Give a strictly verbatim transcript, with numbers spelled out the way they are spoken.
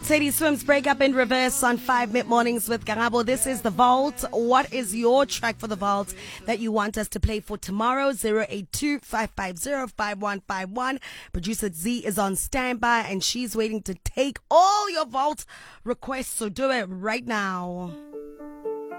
Sadie Swims break up in reverse on five mid mornings with Garabo. This is the Vault. What is your track for the Vault that you want us to play for tomorrow? zero eight two, five five zero, five one five one. Producer Z is on standby and she's waiting to take all your Vault requests. So do it right now.